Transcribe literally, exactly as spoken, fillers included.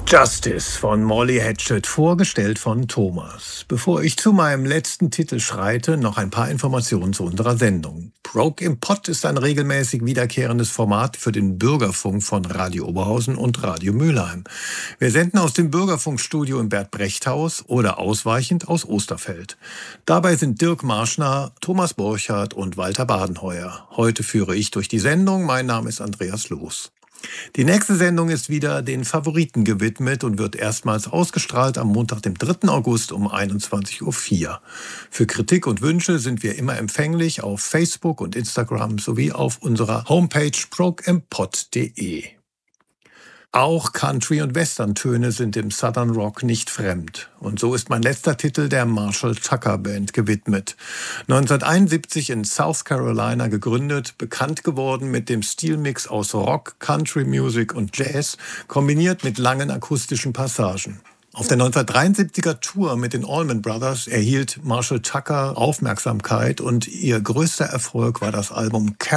Justice von Molly Hatchet, vorgestellt von Thomas. Bevor ich zu meinem letzten Titel schreite, noch ein paar Informationen zu unserer Sendung. Broke im Pott ist ein regelmäßig wiederkehrendes Format für den Bürgerfunk von Radio Oberhausen und Radio Mülheim. Wir senden aus dem Bürgerfunkstudio im Bert-Brecht-Haus oder ausweichend aus Osterfeld. Dabei sind Dirk Marschner, Thomas Borchardt und Walter Badenheuer. Heute führe ich durch die Sendung. Mein Name ist Andreas Loos. Die nächste Sendung ist wieder den Favoriten gewidmet und wird erstmals ausgestrahlt am Montag, dem dritten August um einundzwanzig Uhr vier. Für Kritik und Wünsche sind wir immer empfänglich auf Facebook und Instagram sowie auf unserer Homepage broke im pott punkt de. Auch Country- und Western-Töne sind dem Southern Rock nicht fremd. Und so ist mein letzter Titel der Marshall Tucker Band gewidmet. neunzehnhunderteinundsiebzig in South Carolina gegründet, bekannt geworden mit dem Stilmix aus Rock, Country Music und Jazz, kombiniert mit langen akustischen Passagen. Auf der neunzehnhundertdreiundsiebziger Tour mit den Allman Brothers erhielt Marshall Tucker Aufmerksamkeit und ihr größter Erfolg war das Album